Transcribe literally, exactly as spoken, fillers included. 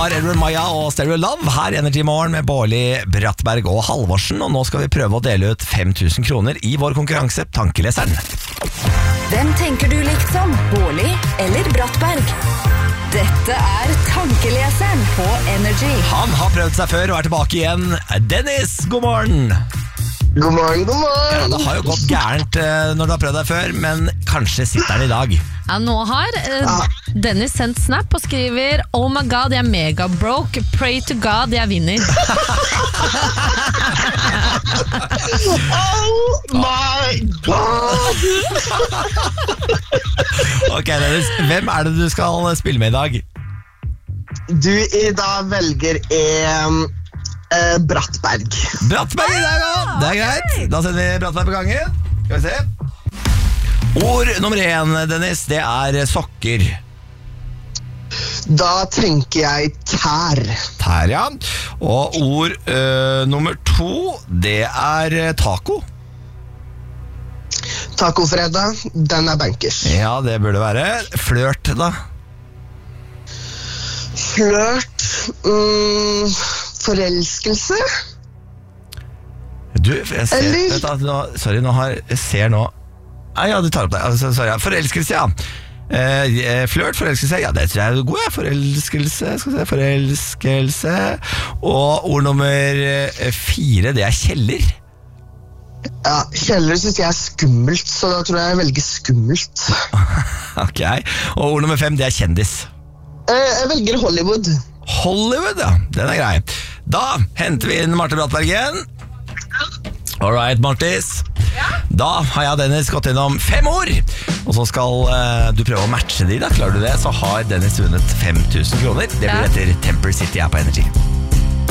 var Edward Maya og Stereo Love her i Energy Morgen med Bårli, Brattberg og Halvorsen. Og nå skal vi prøve å dele ut fem tusen kroner i vår konkurranse Tankeleseren. Hvem tenker du likt som? Bårli eller Brattberg? Dette er Tankeleseren på Energy. Han har prøvd seg før og er tilbake igjen. Dennis, god morgen. God morgen, god morgen. Ja, det har jo gått gærent uh, når du har prøvd deg før, men kanskje sitter han i dag. Ja, nå har uh, Dennis sendt snap og skriver Oh my god, jeg er mega broke. Pray to God, jeg vinner. Oh my god. Ok, Dennis, hvem er det du skal spille med i dag? Du i dag velger en uh, Brattberg. Brattberg i dag, ja. Det er greit. Da sender vi Brattberg på gangen. Skal vi se. Ord nummer én, Dennis, det er sokker. Da tenker jeg tær. Tær, ja. Og ord øh, nummer to, det er taco. Tacofredag, den er bankers. Ja, det burde være. Flørt, da. Flørt, mm, forelskelse. Du, jeg ser, Eller? vet du, nå, sorry, nå har, jeg ser nå ah, ja, du tar opp det, altså, sorry, ja. Forelskelse, ja eh, Flørt, forelskelse, ja, det tror jeg er god, ja. Forelskelse, skal vi se, forelskelse. Og ord nummer fire, det er kjeller. Ja, kjeller synes jeg er skummelt, så da tror jeg jeg velger skummelt. Ok, og ord nummer fem, det er kjendis. eh, Jeg velger Hollywood. Hollywood, ja, den er grei. Da henter vi inn Marte Brattberg igjen. Alright, Martis. Ja? Da har jeg og Dennis gått innom fem ord. Og så skal uh, du prøve å matche de da. Klarer du det, så har Dennis vunnet fem tusen kroner. Det blir Ja. etter Temper City her på Energy.